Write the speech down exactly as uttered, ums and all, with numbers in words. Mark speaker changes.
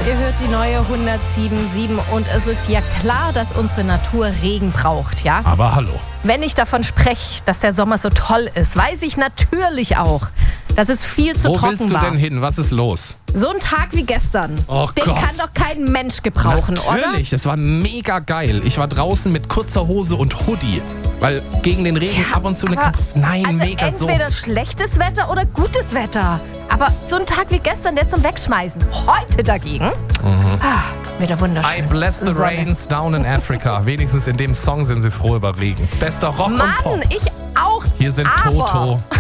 Speaker 1: Ihr hört die neue hundertsieben Komma sieben und es ist ja klar, dass unsere Natur Regen braucht, ja?
Speaker 2: Aber hallo.
Speaker 1: Wenn ich davon spreche, dass der Sommer so toll ist, weiß ich natürlich auch, dass es viel zu
Speaker 2: Wo
Speaker 1: trocken
Speaker 2: willst du
Speaker 1: war.
Speaker 2: denn hin? Was ist los?
Speaker 1: So ein Tag wie gestern,
Speaker 2: Oh
Speaker 1: den
Speaker 2: Gott.
Speaker 1: kann doch kein Mensch gebrauchen,
Speaker 2: Natürlich, das war mega geil. Ich war draußen mit kurzer Hose und Hoodie, weil gegen den Regen
Speaker 1: Ja,
Speaker 2: ab und zu eine
Speaker 1: aber-
Speaker 2: Kampf. Nein,
Speaker 1: oder? Also
Speaker 2: mega so.
Speaker 1: entweder schlechtes Wetter oder gutes Wetter. Aber so ein Tag wie gestern, der ist zum Wegschmeißen. Heute dagegen, ah, wieder wunderschön.
Speaker 2: I bless the
Speaker 1: Sonne.
Speaker 2: rains down in Africa. Wenigstens in dem Song sind sie froh über Regen. Bester Rock und
Speaker 1: Mann,
Speaker 2: Pop.
Speaker 1: ich auch.
Speaker 2: Hier sind
Speaker 1: aber
Speaker 2: Toto.